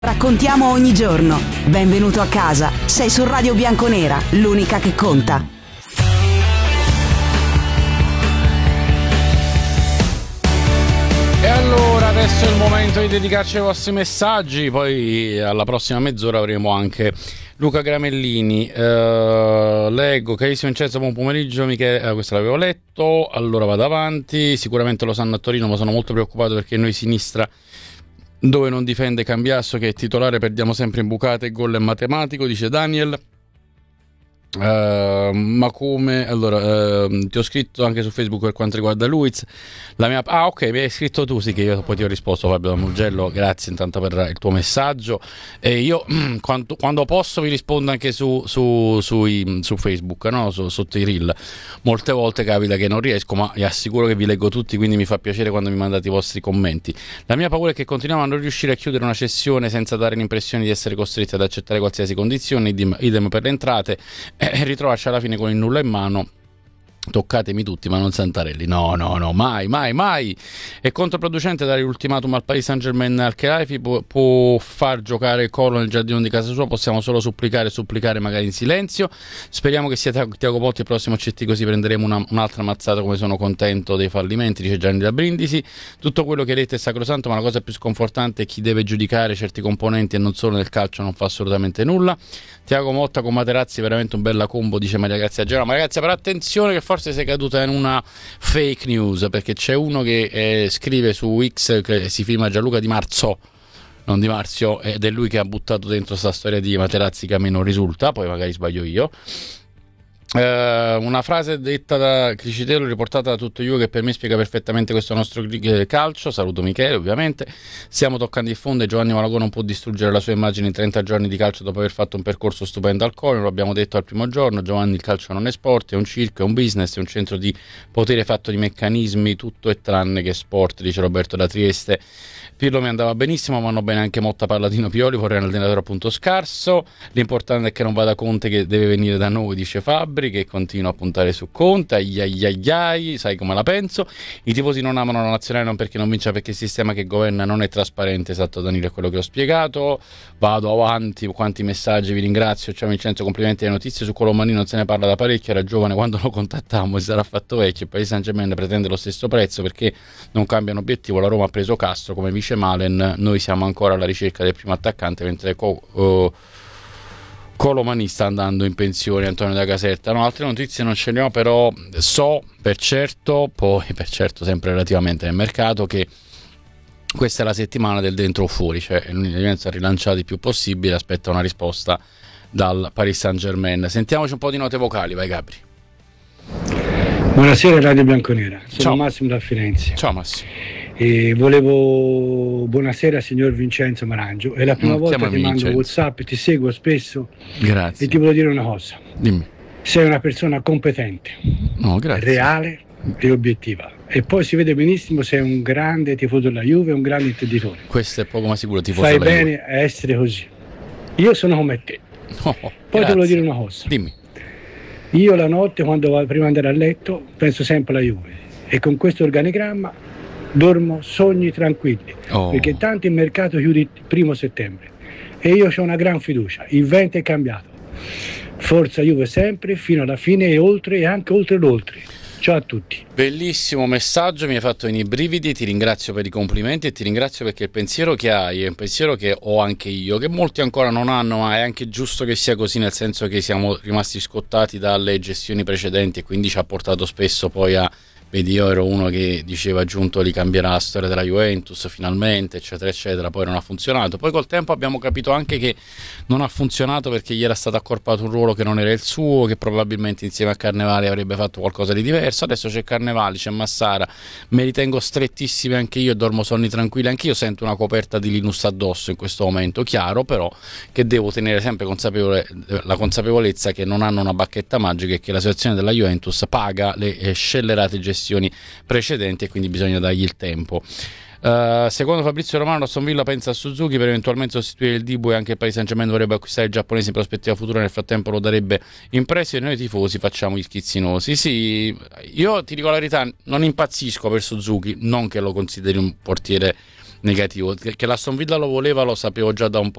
Raccontiamo ogni giorno. Benvenuto a casa. Sei su Radio Bianconera, l'unica che conta. E allora adesso è il momento di dedicarci ai vostri messaggi. Poi alla prossima mezz'ora avremo anche Luca Gramellini. Leggo: carissimo Vincenzo, buon pomeriggio Michele. Questo l'avevo letto. Allora vado avanti. Sicuramente lo sanno a Torino, ma sono molto preoccupato perché noi sinistra, dove non difende Cambiasso, che è titolare, perdiamo sempre in bucate. Il gol è matematico, dice Daniel. Ma come? Allora, ti ho scritto anche su Facebook per quanto riguarda Luiz. Ok, mi hai scritto tu, sì, che io poi ti ho risposto, Fabio Mugello. Grazie intanto per il tuo messaggio. E io quando posso vi rispondo anche su Facebook, no? Sotto i reel. Molte volte capita che non riesco, ma vi assicuro che vi leggo tutti, quindi mi fa piacere quando mi mandate i vostri commenti. La mia paura è che continuiamo a non riuscire a chiudere una cessione senza dare l'impressione di essere costretti ad accettare qualsiasi condizione, idem per le entrate, e ritrovarci alla fine con il nulla in mano. Toccatemi tutti, ma non Santarelli. No, mai. È controproducente dare l'ultimatum al Paris Saint-Germain. Al Khelaifi può far giocare il Colo nel giardino di casa sua. Possiamo solo supplicare magari in silenzio. Speriamo che sia Tiago Motta il prossimo CT, così prenderemo un'altra mazzata. Come sono contento dei fallimenti, dice Gianni da Brindisi. Tutto quello che hai detto è sacrosanto, ma la cosa più sconfortante è chi deve giudicare certi componenti, e non solo nel calcio non fa assolutamente nulla. Tiago Motta con Materazzi, veramente un bella combo, dice Maria Grazia Genova. Ma ragazzi, però attenzione che forse sei caduta in una fake news, perché c'è uno che scrive su X che si firma Gianluca Di Marzio, non Di Marzio, ed è lui che ha buttato dentro sta storia di Materazzi che a me non risulta, poi magari sbaglio io. Una frase detta da Cricitello, riportata da tutto io, che per me spiega perfettamente questo nostro calcio. Saluto Michele, ovviamente. Stiamo toccando il fondo e Giovanni Malagò non può distruggere la sua immagine in 30 giorni di calcio dopo aver fatto un percorso stupendo al Colo. Lo abbiamo detto al primo giorno: Giovanni, il calcio non è sport, è un circo, è un business, è un centro di potere fatto di meccanismi, tutto è tranne che sport, dice Roberto da Trieste. Pirlo mi andava benissimo, ma vanno bene anche Motta, Palladino, Pioli. Vorrei un allenatore appunto scarso. L'importante è che non vada Conte, che deve venire da noi, dice Fabri, che continua a puntare su Conte. Ai, sai come la penso. I tifosi non amano la nazionale non perché non vince, perché il sistema che governa non è trasparente. Esatto, Danilo, è quello che ho spiegato. Vado avanti, quanti messaggi, vi ringrazio. Ciao Vincenzo, complimenti alle notizie su Colomani, non se ne parla da parecchio. Era giovane quando lo contattammo, si sarà fatto vecchio. Il Paris Saint-Germain pretende lo stesso prezzo perché non cambiano obiettivo. La Roma ha preso Castro come vice Malen, noi siamo ancora alla ricerca del primo attaccante, mentre Colomani sta andando in pensione. Antonio da Caserta. No, altre notizie non ce ne ho, però so per certo, sempre relativamente nel mercato, che questa è la settimana del dentro o fuori, cioè l'Unione ha rilanciato il più possibile, aspetta una risposta dal Paris Saint-Germain. Sentiamoci un po' di note vocali, vai Gabri. Buonasera Radio Bianconera, sono Ciao. Massimo da Firenze. Ciao Massimo. E buonasera signor Vincenzo Marangio, è la prima volta che mando Vincenzo. WhatsApp, ti seguo spesso. Grazie. E ti voglio dire una cosa: Dimmi. sei una persona competente, No, grazie. reale e obiettiva, e poi si vede benissimo, sei un grande tifoso della Juve, un grande intenditore. Questo è poco ma sicuro, tifoso Fai della Juve. bene a essere così. Io sono come te. Oh, Poi grazie. ti voglio dire una cosa: Dimmi. io la notte, prima di andare a letto, penso sempre alla Juve, e con questo organigramma dormo sogni tranquilli, perché tanto il mercato chiude il 1° settembre e io ho una gran fiducia, il vento è cambiato. Forza Juve sempre, fino alla fine e oltre, e anche oltre l'oltre. Ciao a tutti. Bellissimo messaggio, mi hai fatto venire i brividi, ti ringrazio per i complimenti e ti ringrazio perché il pensiero che hai è un pensiero che ho anche io, che molti ancora non hanno, ma è anche giusto che sia così, nel senso che siamo rimasti scottati dalle gestioni precedenti e quindi ci ha portato spesso poi a... Vedi, io ero uno che diceva Giuntoli cambierà la storia della Juventus finalmente, eccetera eccetera, poi non ha funzionato. Poi col tempo abbiamo capito anche che non ha funzionato perché gli era stato accorpato un ruolo che non era il suo, che probabilmente insieme a Carnevali avrebbe fatto qualcosa di diverso. Adesso c'è Carnevali, c'è Massara, me li tengo strettissimi anche io e dormo sonni tranquilli anche io, sento una coperta di Linus addosso in questo momento, chiaro però che devo tenere sempre la consapevolezza che non hanno una bacchetta magica e che la situazione della Juventus paga le scellerate gestioni precedenti e quindi bisogna dargli il tempo. Secondo Fabrizio Romano, Aston Villa pensa a Suzuki per eventualmente sostituire il Dibu, e anche il Paris Saint-Germain dovrebbe acquistare il giapponese in prospettiva futura, nel frattempo lo darebbe in prestito e noi tifosi facciamo gli schizzinosi. Sì, io ti dico la verità, non impazzisco per Suzuki, non che lo consideri un portiere negativo. Che l'Aston Villa lo voleva lo sapevo già da un po'.